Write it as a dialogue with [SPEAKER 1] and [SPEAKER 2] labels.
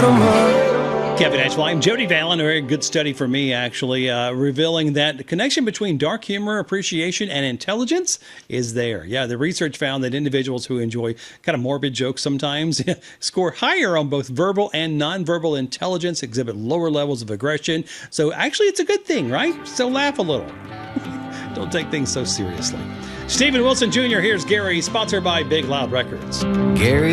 [SPEAKER 1] Kevin Ashwell, I'm Jody Valen. A very good study for me, actually, revealing that the connection between dark humor, appreciation, and intelligence is there. Yeah, the research found that individuals who enjoy kind of morbid jokes sometimes score higher on both verbal and nonverbal intelligence, exhibit lower levels of aggression. So actually, it's a good thing, right? So laugh a little. Don't take things so seriously. Stephen Wilson Jr., here's Gary, sponsored by Big Loud Records.
[SPEAKER 2] Gary